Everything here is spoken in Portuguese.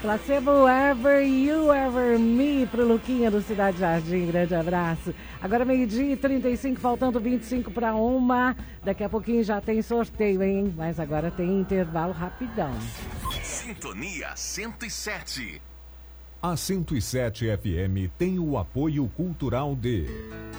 Placebo Ever You Ever Me pro Luquinha do Cidade Jardim. Grande abraço. Agora 12h35, faltando 25 para 1. Daqui a pouquinho já tem sorteio, hein? Mas agora tem intervalo rapidão. Sintonia 107. A 107 FM tem o apoio cultural de